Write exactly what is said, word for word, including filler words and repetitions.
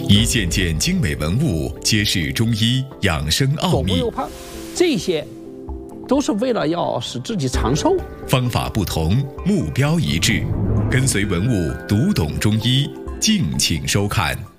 一件件精美文物揭示中医养生奥秘。 左顾右盼，这些都是为了要使自己长寿。 方法不同，目标一致，跟随文物读懂中医，敬请收看。